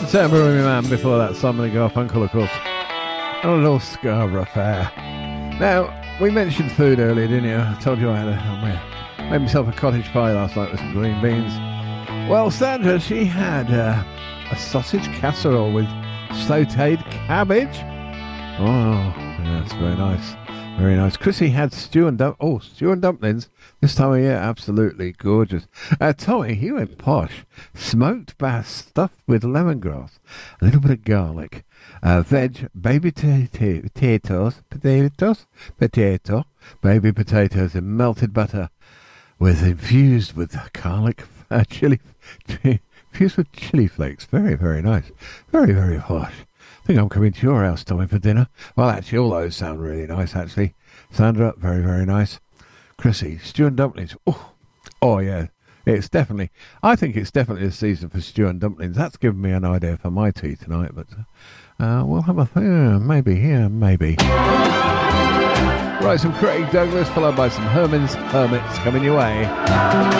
Tambourine Man, before that Simon & Garfunkel, of course. And a little Scarborough Fair. Now, we mentioned food earlier, didn't you? I told you I made myself a cottage pie last night with some green beans. Well, Sandra, she had a sausage casserole with sautéed cabbage. Oh, yeah, that's very nice. Very nice. Chrissy had stew and dumplings. This time of year, absolutely gorgeous. Tommy, he went posh. Smoked bass stuffed with lemongrass, a little bit of garlic, veg, baby potatoes, baby potatoes in melted butter, infused with garlic, chili, infused with chili flakes. Very, very nice. Very, very posh. I think I'm coming to your house, Tommy, for dinner. Well, actually, all those sound really nice, actually. Sandra, very, very nice. Chrissy, stew and dumplings. Oh, yeah. I think it's definitely the season for stew and dumplings. That's given me an idea for my tea tonight, but we'll have maybe. Right, some Craig Douglas, followed by some Hermits coming your way.